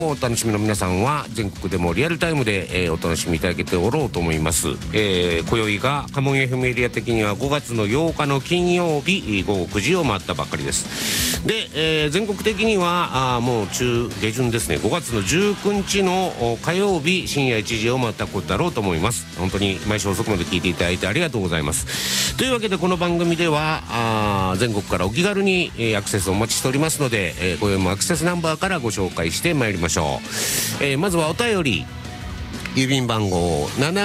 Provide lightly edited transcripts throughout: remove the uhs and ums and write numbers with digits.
お楽しみの皆さんは全国でもリアルタイムで、お楽しみいただけておろうと思います。今宵がカモン FM エリア的には5月の8日の金曜日午後9時を回ったばっかりです。で、全国的にはもう下旬ですね、5月の19日の火曜日深夜1時を回ったことだろうと思います。本当に毎週遅くまで聞いていただいてありがとうございます。というわけでこの番組では全国からお気軽に、アクセスをお待ちしておりますので、今宵もアクセスナンバーからご紹介してまいりましょう。まずはお便り、郵便番号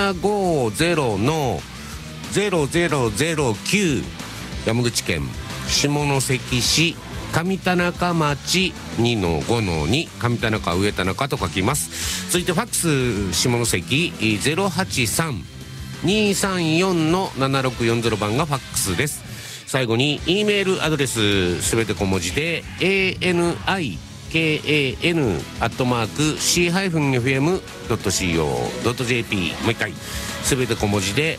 750-0009 山口県下関市上田中町 2-5-2 上田中上田中と書きます。続いてファックス下関 083-234-7640 番がファックスです。最後に E メールアドレスすべて小文字で ANIKAN@c-fm.co.jp もう一回すべて小文字で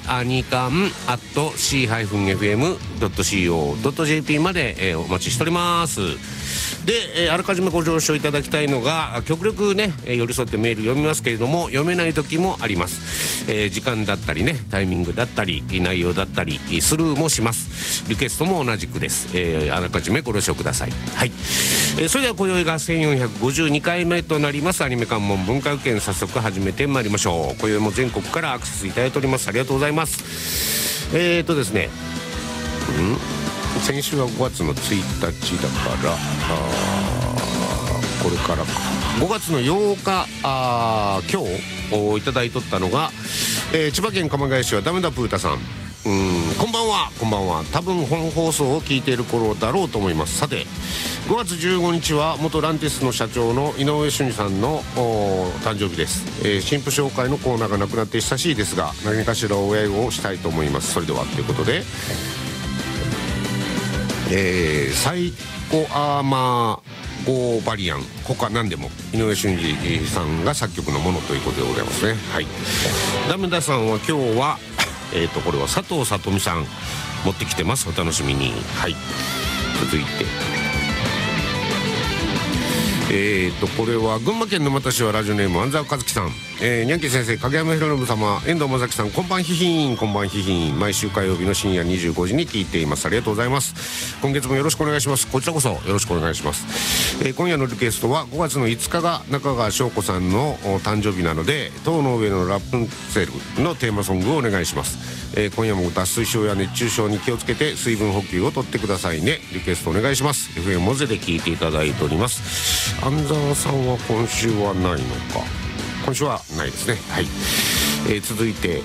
anikan@c-fm.co.jp まで、お待ちしております。で、あらかじめご了承いただきたいのが極力ね、寄り添ってメール読みますけれども読めない時もあります。時間だったりね、タイミングだったり内容だったりスルーもします。リクエストも同じくです。あらかじめご了承ください。はい。それでは今宵が1452回目となりますアニメ関門文化受験、早速始めてまいりましょう。今宵も全国からアクセスいただいております。ありがとうございます。ですね、先週は5月の1日だからこれからか5月の8日今日いただいとったのが、千葉県鎌ケ谷市はダメだプータさん、こんばんは。こんばんは。多分本放送を聞いている頃だろうと思います。さて5月15日は元ランティスの社長の井上俊二さんの誕生日です。新婦紹介のコーナーがなくなって久しいですが何かしらお祝いをしたいと思います。それではということで、サイコアーマーゴーバリアン他何でも井上俊二さんが作曲のものということでございますね。はい。ダメダさんは今日はこれは佐藤さとみさん持ってきてます。お楽しみに。はい。続いてこれは群馬県沼田市はラジオネーム安沢和樹さん、にゃんき先生、影山博信様、遠藤正樹さん、こんばんひひん。こんばんひひん。毎週火曜日の深夜25時に聞いています。ありがとうございます。今月もよろしくお願いします。こちらこそよろしくお願いします。今夜のリクエストは5月の5日が中川翔子さんの誕生日なので塔の上のラプンツェルのテーマソングをお願いします。今夜も脱水症や熱中症に気をつけて水分補給をとってくださいね。リクエストお願いします。 FM モゼで聞いていただいております。安沢さんは今週はないのか。今週はないですね。はい。続いて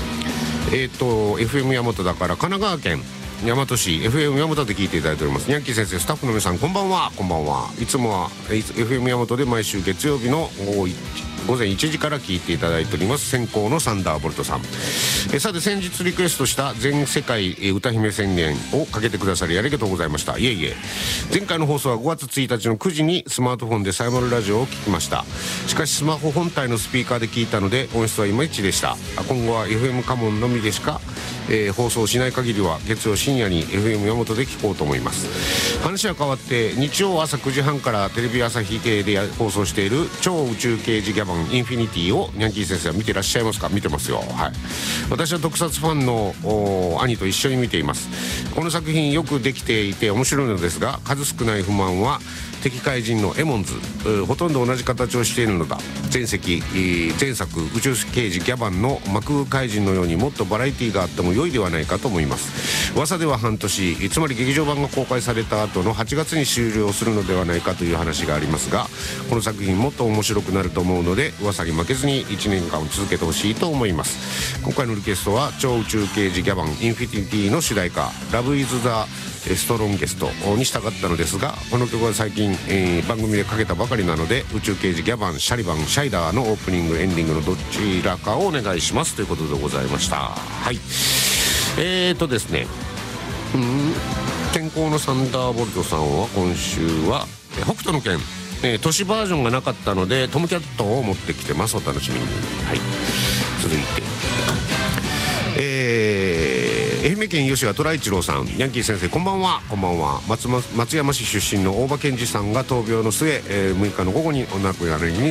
FM 大和だから神奈川県大和市 FM 大和で聞いていただいております。ニャンキー先生、スタッフの皆さん、こんばんは。こんばんは。いつもは FM 大和で毎週月曜日の午前1時から聞いていただいております先行のサンダーボルトさん。さて先日リクエストした全世界歌姫宣言をかけてくださりありがとうございました。いえいえ、前回の放送は5月1日の9時にスマートフォンでサイマルラジオを聞きました。しかしスマホ本体のスピーカーで聞いたので音質はいまいちでした。今後は FM カモンのみでしか、放送しない限りは月曜深夜に FM 大和で聞こうと思います。話は変わって日曜朝9時半からテレビ朝日系で放送している超宇宙刑事ギャバンインフィニティをニャンキー先生は見てらっしゃいますか？見てますよ。はい。私は特撮ファンの兄と一緒に見ています。この作品よくできていて面白いのですが、数少ない不満は敵怪人のエモンズ、ほとんど同じ形をしているのだ。前作宇宙刑事ギャバンの魔空怪人のようにもっとバラエティがあっても良いではないかと思います。噂では半年、つまり劇場版が公開された後の8月に終了するのではないかという話がありますが、この作品もっと面白くなると思うので噂に負けずに1年間続けてほしいと思います。今回のリクエストは超宇宙刑事ギャバンインフィニティの主題歌ラブイズザストロンゲストにしたかったのですが、この曲は最近、番組でかけたばかりなので宇宙刑事ギャバンシャリバンシャイダーのオープニングエンディングのどちらかをお願いしますということでございました。はい。ですね、天候のサンダーボルトさんは今週は北斗の拳、都市バージョンがなかったのでトムキャットを持ってきてます。お楽しみに。はい。続いて愛媛県吉賀虎一郎さん、ヤンキー先生こんばんは。こんばんは。松山市出身の大場健二さんが闘病の末、6日の午後にお亡くなりに